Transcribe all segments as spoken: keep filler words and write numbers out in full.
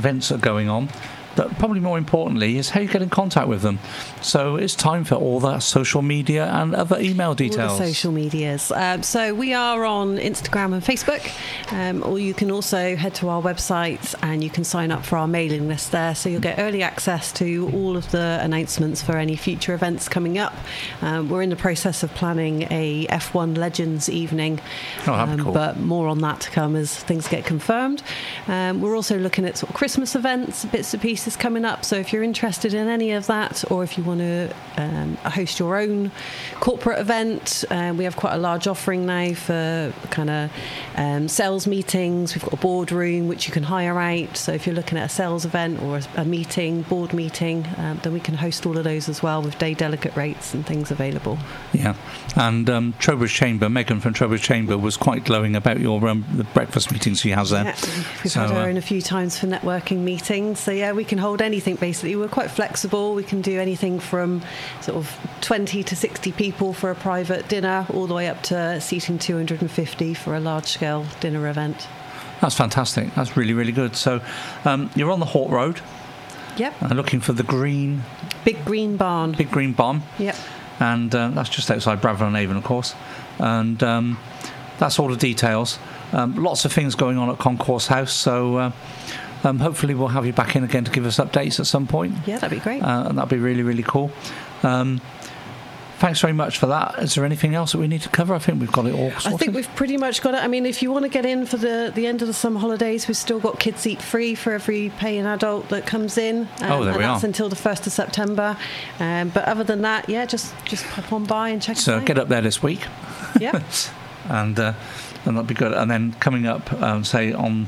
events that are going on. But probably more importantly is how you get in contact with them. So it's time for all that social media and other email details. All the social medias. Um, so we are on Instagram and Facebook, um, or you can also head to our website and you can sign up for our mailing list there. So you'll get early access to all of the announcements for any future events coming up. Um, we're in the process of planning a F one Legends evening, oh, that'd be cool. um, but more on that to come as things get confirmed. Um, we're also looking at sort of Christmas events, bits and pieces coming up, so if you're interested in any of that, or if you want to um, host your own corporate event, uh, we have quite a large offering now for kind of um, sales meetings. We've got a boardroom which you can hire out, so if you're looking at a sales event or a, a meeting, board meeting, um, then we can host all of those as well with day delegate rates and things available. Yeah, and um, Trowbridge Chamber, Megan from Trowbridge Chamber was quite glowing about your um, the breakfast meetings she has there. Yeah, we've so, had her uh, in a few times for networking meetings, so yeah, we can hold anything basically. We're quite flexible. We can do anything from sort of twenty to sixty people for a private dinner, all the way up to seating two hundred fifty for a large scale dinner event. That's fantastic. That's really, really good. So um, you're on the Hort Road. Yep. And looking for the green... Big Green Barn. Big Green Barn. Yep. And uh, that's just outside Bradford-on-Avon, of course. And um, that's all the details. Um, lots of things going on at Concourse House, so... Uh, Um, hopefully we'll have you back in again to give us updates at some point. Yeah, that'd be great. Uh, and that'd be really, really cool. Um, thanks very much for that. Is there anything else that we need to cover? I think we've got it all sorted. I think we've pretty much got it. I mean, if you want to get in for the, the end of the summer holidays, we've still got Kids Eat Free for every paying adult that comes in. Um, oh, there and we that's are. until the first of September. Um, but other than that, yeah, just, just pop on by and check so it out. get up there this week. Yeah. and, uh, and that'd be good. And then coming up, um, say, on...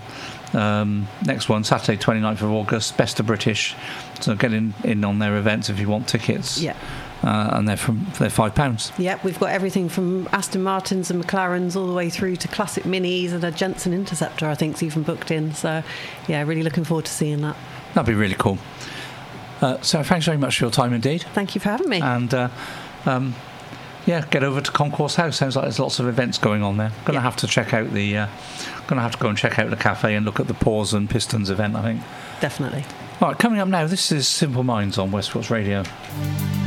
Um, next one, Saturday twenty-ninth of August, Best of British. So get in, in on their events if you want tickets. Yeah. Uh, and they're from they're five pounds. Yeah, we've got everything from Aston Martins and McLarens all the way through to classic minis, and a Jensen Interceptor I think's even booked in. So yeah, really looking forward to seeing that. That'd be really cool. Uh, so thanks very much for your time indeed. Thank you for having me. And uh, um, yeah, get over to Concourse House. Sounds like there's lots of events going on there. Going to yeah. have to check out the. Uh, going to have to go and check out the cafe and look at the Paws and Pistons event, I think. Definitely. All right, coming up now. This is Simple Minds on Westports Radio.